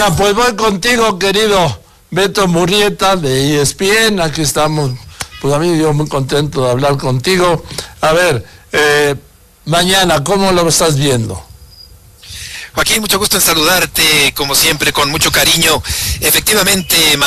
Bueno, pues voy contigo, querido Beto Murrieta de ESPN. Aquí estamos, pues a mí yo muy contento de hablar contigo. A ver, mañana, ¿cómo lo estás viendo? Joaquín, mucho gusto en saludarte, como siempre, con mucho cariño. Efectivamente,